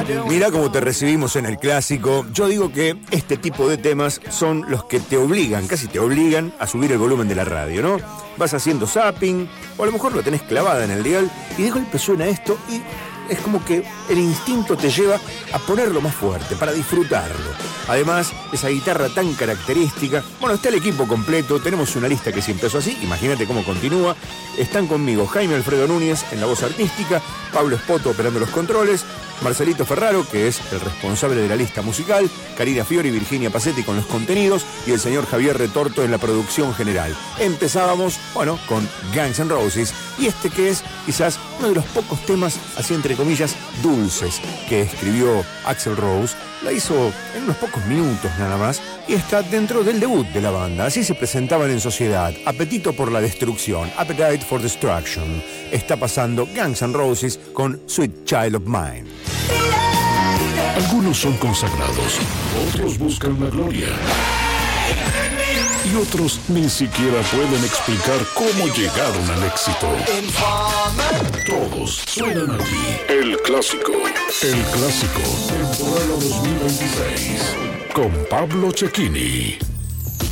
Mirá cómo te recibimos en el clásico. Yo digo que este tipo de temas son los que te obligan, casi te obligan a subir el volumen de la radio, ¿no? Vas haciendo zapping, o a lo mejor lo tenés clavada en el dial, y de golpe suena esto y es como que el instinto te lleva a ponerlo más fuerte, para disfrutarlo. Además, esa guitarra tan característica. Bueno, está el equipo completo, tenemos una lista que si empezó así, imagínate cómo continúa. Están conmigo Jaime Alfredo Núñez en la voz artística, Pablo Espoto operando los controles, Marcelito Ferraro, que es el responsable de la lista musical, Karina Fiori y Virginia Pacetti con los contenidos, y el señor Javier Retorto en la producción general. Empezábamos, bueno, con Guns N' Roses, y este que es quizás uno de los pocos temas, así entre comillas, dulces, que escribió Axl Rose. La hizo en unos pocos minutos nada más, y está dentro del debut de la banda. Así se presentaban en sociedad: Apetito por la Destrucción, Appetite for Destruction. Está pasando Guns N' Roses con Sweet Child of Mine. Algunos son consagrados, otros buscan la gloria, y otros ni siquiera pueden explicar cómo llegaron al éxito. Todos suenan aquí. El Clásico, temporada 2026, con Pablo Cecchini.